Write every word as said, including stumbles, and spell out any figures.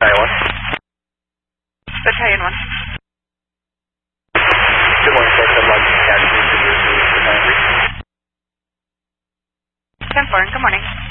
Battalion one. Battalion one. Good morning, folks. I'd like to catch you to your ten four, good morning.